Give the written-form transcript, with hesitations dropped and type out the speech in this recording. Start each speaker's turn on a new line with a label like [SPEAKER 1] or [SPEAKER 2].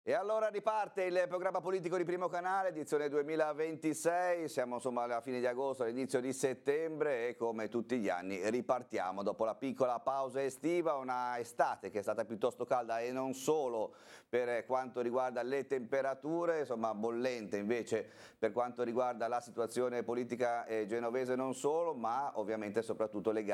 [SPEAKER 1] E allora riparte il programma politico di Primo Canale, edizione 2026, siamo insomma alla fine di agosto, all'inizio di settembre e come tutti gli anni ripartiamo dopo la piccola pausa estiva, una estate che è stata piuttosto calda e non solo per quanto riguarda le temperature, insomma bollente invece per quanto riguarda la situazione politica genovese non solo, ma ovviamente soprattutto legata